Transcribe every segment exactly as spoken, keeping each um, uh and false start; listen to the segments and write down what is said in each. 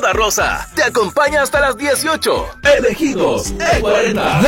Boda Rosa te acompaña hasta las dieciocho. Elegidos E cuarenta.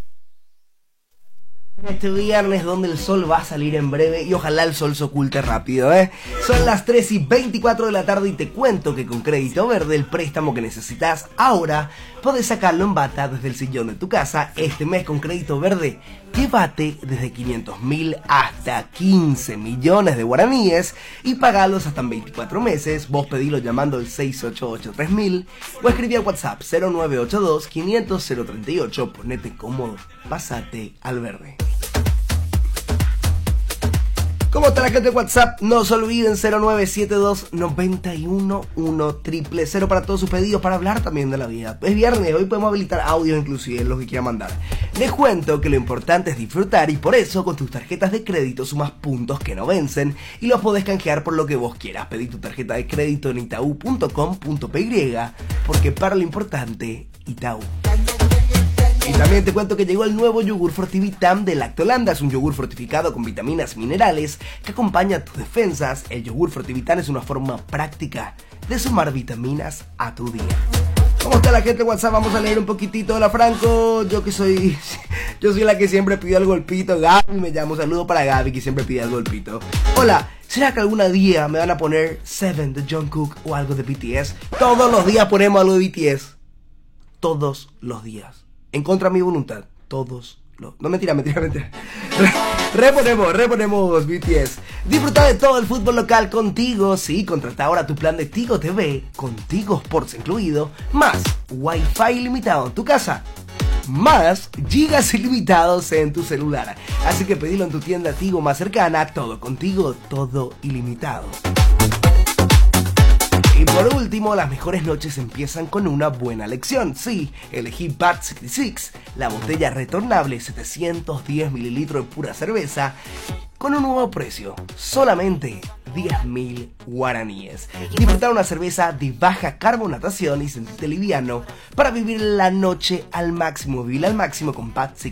Este viernes donde el sol va a salir en breve y ojalá el sol se oculte rápido, ¿eh? Son las tres y veinticuatro de la tarde y te cuento que con Crédito Verde el préstamo que necesitas ahora podés sacarlo en bata desde el sillón de tu casa. Este mes con Crédito Verde llévate desde quinientos mil hasta quince millones de guaraníes y pagalos hasta en veinticuatro meses. Vos pedilo llamando al seis ocho ocho tres mil o escribí al WhatsApp cero nueve ocho dos quinientos cero treinta y ocho. Ponete cómodo, pásate al verde. ¿Cómo está la gente de WhatsApp? No se olviden cero nueve siete dos nueve uno uno cero cero cero para todos sus pedidos, para hablar también de la vida. Es viernes, hoy podemos habilitar audios inclusive, los que quieran mandar. Les cuento que lo importante es disfrutar y por eso con tus tarjetas de crédito sumas puntos que no vencen y los podés canjear por lo que vos quieras. Pedí tu tarjeta de crédito en itaú punto com punto pe y porque para lo importante, Itaú. Y también te cuento que llegó el nuevo yogur Fortivitam de Lactolanda. Es un yogur fortificado con vitaminas y minerales que acompaña tus defensas. El yogur Fortivitam es una forma práctica de sumar vitaminas a tu día. ¿Cómo está la gente de WhatsApp? Vamos a leer un poquitito. Hola Franco, yo que soy yo soy la que siempre pidió el golpito. Gaby me llama, un saludo para Gaby que siempre pide el golpito. Hola, ¿será que algún día me van a poner Seven de Jungkook o algo de B T S? Todos los días ponemos algo de B T S. Todos los días. En contra de mi voluntad, todos los... No, mentira, mentira, mentira. Reponemos, reponemos B T S. Disfruta de todo el fútbol local contigo. Sí, contrata ahora tu plan de Tigo T V, con Tigo Sports incluido, más Wi-Fi ilimitado en tu casa, más gigas ilimitados en tu celular. Así que pedilo en tu tienda Tigo más cercana. Todo contigo, todo ilimitado. Y por último, las mejores noches empiezan con una buena lección. Sí, elegí Bad sesenta y seis, la botella retornable setecientos diez mililitros de pura cerveza, con un nuevo precio, solamente diez mil guaraníes. Disfrutar una cerveza de baja carbonatación y sentirte liviano para vivir la noche al máximo. Vivir al máximo con Bad sesenta y seis.